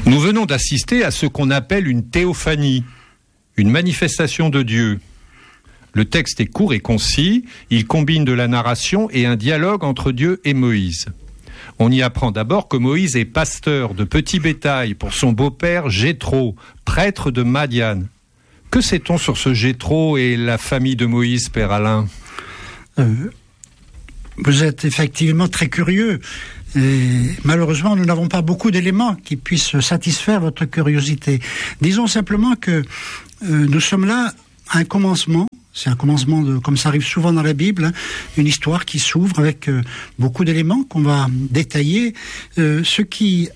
Nous venons d'assister à ce qu'on appelle une théophanie, une manifestation de Dieu. Le texte est court et concis, il combine de la narration et un dialogue entre Dieu et Moïse. On y apprend d'abord que Moïse est pasteur de petit bétail pour son beau-père Jéthro, prêtre de Madian. Que sait-on sur ce Jéthro et la famille de Moïse, Père Alain ? Vous êtes effectivement très curieux. Et malheureusement, nous n'avons pas beaucoup d'éléments qui puissent satisfaire votre curiosité. Disons simplement que nous sommes là à un commencement. C'est un commencement, comme ça arrive souvent dans la Bible, hein, une histoire qui s'ouvre avec beaucoup d'éléments qu'on va détailler. Ce qui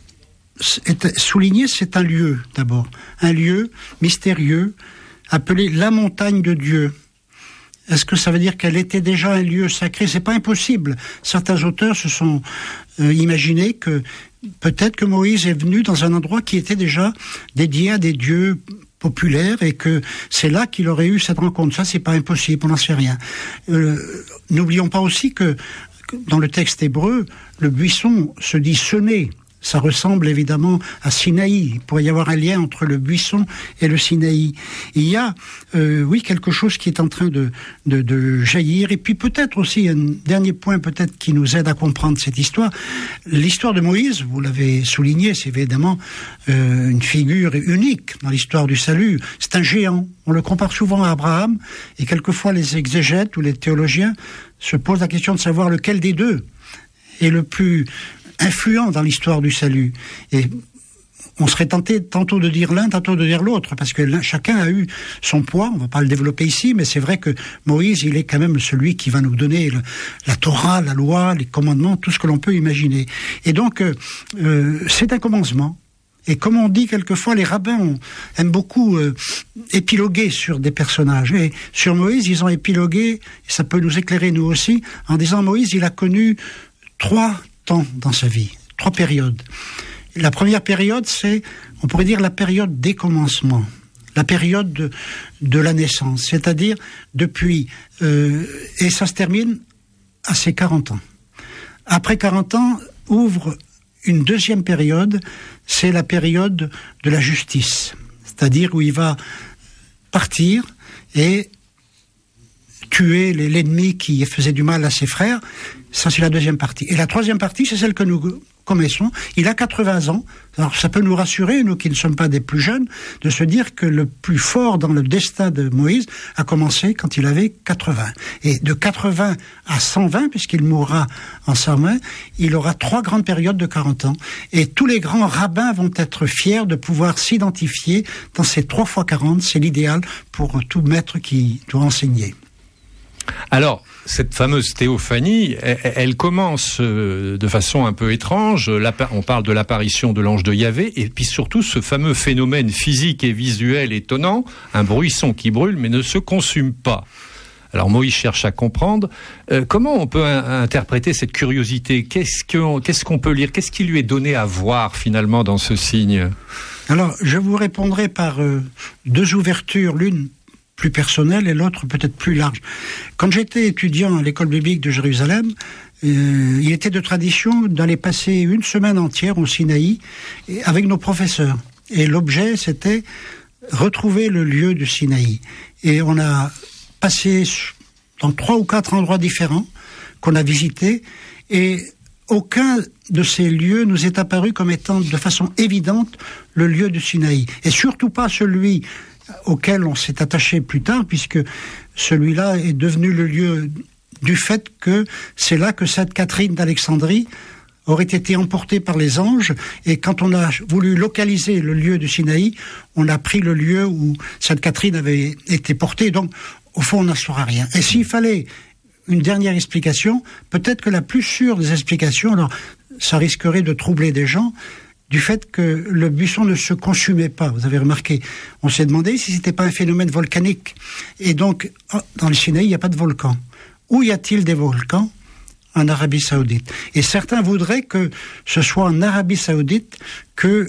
est souligné, c'est un lieu d'abord. Un lieu mystérieux appelé la montagne de Dieu. Est-ce que ça veut dire qu'elle était déjà un lieu sacré ? C'est pas impossible. Certains auteurs se sont imaginés que peut-être que Moïse est venu dans un endroit qui était déjà dédié à des dieux populaires et que c'est là qu'il aurait eu cette rencontre. Ça, c'est pas impossible, on n'en sait rien. N'oublions pas aussi que dans le texte hébreu, le buisson se dit semé. Ça ressemble évidemment à Sinaï. Il pourrait y avoir un lien entre le buisson et le Sinaï. Il y a, oui, quelque chose qui est en train de jaillir. Et puis peut-être aussi, un dernier point peut-être qui nous aide à comprendre cette histoire. L'histoire de Moïse, vous l'avez souligné, c'est évidemment une figure unique dans l'histoire du salut. C'est un géant. On le compare souvent à Abraham. Et quelquefois, les exégètes ou les théologiens se posent la question de savoir lequel des deux est le plus influent dans l'histoire du salut. Et on serait tenté tantôt de dire l'un, tantôt de dire l'autre, parce que chacun a eu son poids. On ne va pas le développer ici, mais c'est vrai que Moïse, il est quand même celui qui va nous donner la Torah, la loi, les commandements, tout ce que l'on peut imaginer. Et donc, c'est un commencement. Et comme on dit quelquefois, les rabbins aiment beaucoup épiloguer sur des personnages. Et sur Moïse, ils ont épilogué, et ça peut nous éclairer nous aussi, en disant Moïse, il a connu 3 temps dans sa vie, 3 périodes. La première période, c'est, on pourrait dire, la période des commencements, la période de la naissance, c'est-à-dire depuis, et ça se termine à ses 40 ans. Après 40 ans, ouvre une deuxième période, c'est la période de la justice, c'est-à-dire où il va partir et tuer l'ennemi qui faisait du mal à ses frères. Ça, c'est la deuxième partie. Et la troisième partie, c'est celle que nous connaissons. Il a 80 ans. Alors, ça peut nous rassurer, nous qui ne sommes pas des plus jeunes, de se dire que le plus fort dans le destin de Moïse a commencé quand il avait 80. Et de 80 à 120, puisqu'il mourra en 120, il aura 3 grandes périodes de 40 ans. Et tous les grands rabbins vont être fiers de pouvoir s'identifier dans ces 3 fois 40. C'est l'idéal pour tout maître qui doit enseigner. Alors, cette fameuse théophanie, elle commence de façon un peu étrange. On parle de l'apparition de l'ange de Yahvé, et puis surtout ce fameux phénomène physique et visuel étonnant, un buisson qui brûle mais ne se consume pas. Alors Moïse cherche à comprendre comment on peut interpréter cette curiosité. Qu'est-ce qu'on peut lire ? Qu'est-ce qui lui est donné à voir finalement dans ce signe ? Alors, je vous répondrai par 2 ouvertures, l'une plus personnel et l'autre peut-être plus large. Quand j'étais étudiant à l'école biblique de Jérusalem, il était de tradition d'aller passer une semaine entière au Sinaï avec nos professeurs. Et l'objet, c'était retrouver le lieu du Sinaï. Et on a passé dans 3 ou 4 endroits différents qu'on a visités, et aucun de ces lieux nous est apparu comme étant de façon évidente le lieu du Sinaï. Et surtout pas celui auquel on s'est attaché plus tard, puisque celui-là est devenu le lieu du fait que c'est là que Sainte Catherine d'Alexandrie aurait été emportée par les anges, et quand on a voulu localiser le lieu du Sinaï, on a pris le lieu où Sainte Catherine avait été portée, donc au fond on n'en saura rien. Et s'il fallait une dernière explication, peut-être que la plus sûre des explications, alors ça risquerait de troubler des gens, du fait que le buisson ne se consumait pas. Vous avez remarqué, on s'est demandé si c'était pas un phénomène volcanique. Et donc, dans le Sinaï, il n'y a pas de volcan. Où y a-t-il des volcans ? En Arabie Saoudite. Et certains voudraient que ce soit en Arabie Saoudite que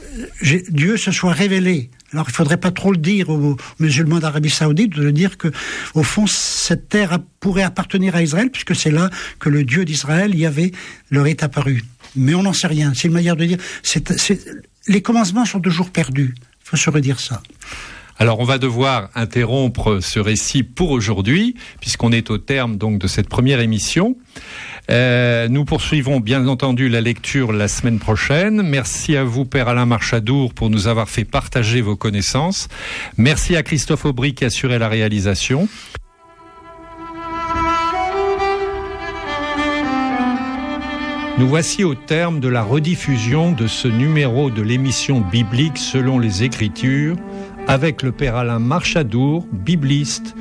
Dieu se soit révélé. Alors, il ne faudrait pas trop le dire aux musulmans d'Arabie Saoudite, de dire que, au fond, cette terre pourrait appartenir à Israël, puisque c'est là que le Dieu d'Israël, Yahvé, leur est apparu. Mais on n'en sait rien. C'est une manière de dire. les commencements sont toujours perdus. Il faut se redire ça. Alors on va devoir interrompre ce récit pour aujourd'hui, puisqu'on est au terme donc de cette première émission. Nous poursuivrons bien entendu la lecture la semaine prochaine. Merci à vous, Père Alain Marchadour, pour nous avoir fait partager vos connaissances. Merci à Christophe Aubry qui assurait la réalisation. Nous voici au terme de la rediffusion de ce numéro de l'émission biblique selon les Écritures, avec le Père Alain Marchadour, bibliste,